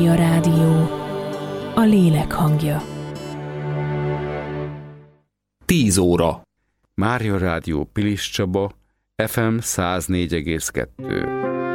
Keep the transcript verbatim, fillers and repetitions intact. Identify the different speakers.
Speaker 1: A rádió, a lélek hangja.
Speaker 2: Tíz óra.
Speaker 3: Mária Rádió Pilis Csaba, ef em száz négy egész kettő.